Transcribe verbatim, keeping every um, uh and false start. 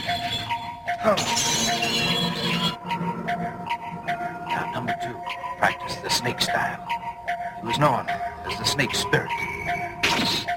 Now, number two, practice the snake style. He was known as the snake spirit.